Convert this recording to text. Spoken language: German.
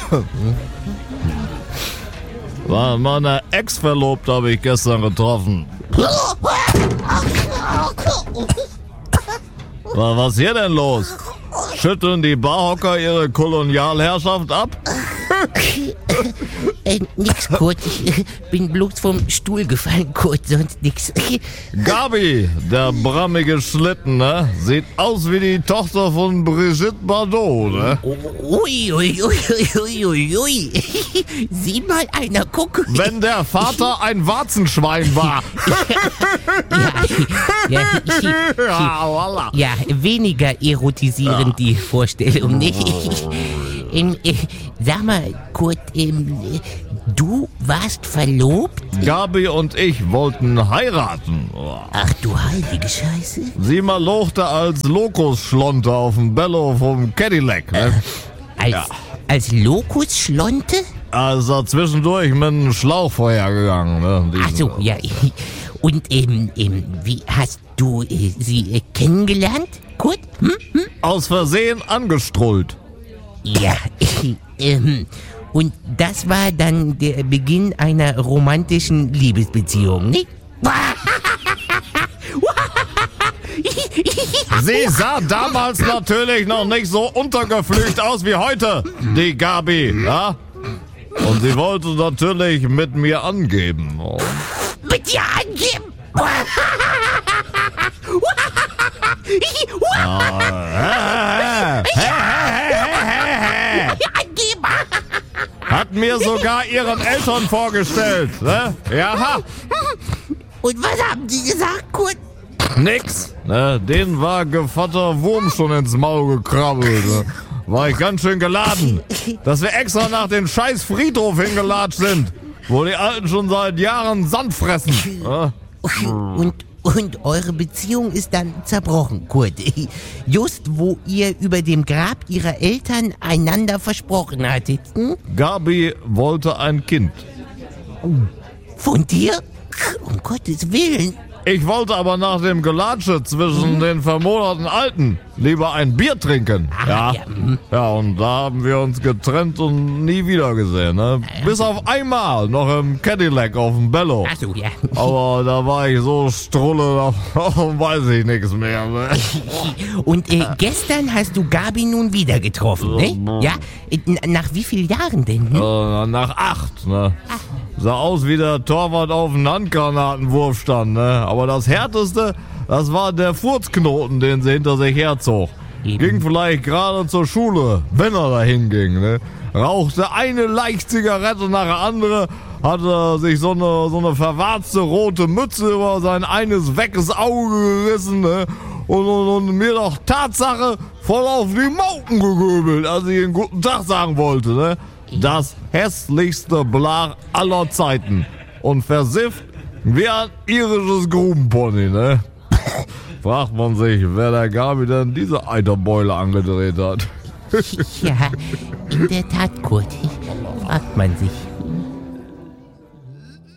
Meine Ex-Verlobte habe ich gestern getroffen. Was ist hier denn los? Schütteln die Barhocker ihre Kolonialherrschaft ab? Nix, Kurt. Ich bin bloß vom Stuhl gefallen, Kurt, sonst nix. Gabi, der brammige Schlitten, ne? Sieht aus wie die Tochter von Brigitte Bardot, ne? Ui. Sieh mal einer, guck. Wenn der Vater ein Warzenschwein war. Ja, weniger erotisierend die Vorstellung, nicht? Sag mal, Kurt, du warst verlobt? Gabi und ich wollten heiraten. Ach du heilige Scheiße. Sie malochte als Lokusschlonte auf dem Bello vom Cadillac, ne? Als Lokusschlonte? Also zwischendurch mit einem Schlauchfeuer gegangen, ne? Ach so, ja. Und wie hast du sie kennengelernt, Kurt? Aus Versehen angestrullt. Ja, und das war dann der Beginn einer romantischen Liebesbeziehung, nicht? Sie sah damals natürlich noch nicht so untergeflücht aus wie heute, die Gabi, ja? Und sie wollte natürlich mit mir angeben. Oh. Mit dir angeben? Hat mir sogar ihren Eltern vorgestellt, ne? Ja. Und was haben die gesagt, Kurt? Nix, ne? Denen war Gevatter Wurm schon ins Maul gekrabbelt, ne? War ich ganz schön geladen, dass wir extra nach dem scheiß Friedhof hingelatscht sind, wo die Alten schon seit Jahren Sand fressen. Ne? Und eure Beziehung ist dann zerbrochen, Kurt. Just wo ihr über dem Grab ihrer Eltern einander versprochen hattet. Gabi wollte ein Kind. Von dir? Um Gottes Willen. Ich wollte aber nach dem Gelatsche zwischen den vermoderten Alten lieber ein Bier trinken. Ja, und da haben wir uns getrennt und nie wieder gesehen. Ne? Bis auf einmal noch im Cadillac auf dem Bello. Ach so, ja. Aber da war ich so strulle, da weiß ich nichts mehr. Ne? Und gestern hast du Gabi nun wieder getroffen, ne? Ja? Nach wie vielen Jahren denn? Nach 8, ne? Sah aus wie der Torwart auf dem Handgranatenwurfstand, ne? Aber das Härteste, das war der Furzknoten, den sie hinter sich herzog. Ging vielleicht gerade zur Schule, wenn er dahin ging, ne? Rauchte eine Leichtzigarette nach der andere, hatte sich so eine verwarzte rote Mütze über sein eines weckes Auge gerissen, ne? Und mir doch Tatsache voll auf die Mauken gegöbelt, als ich ihm guten Tag sagen wollte, ne? Das hässlichste Blach aller Zeiten. Und versifft wie ein irisches Grubenpony, ne? Fragt man sich, wer der Gabi denn diese Eiterbeule angedreht hat. Ja, in der Tat, Kurt. Fragt man sich.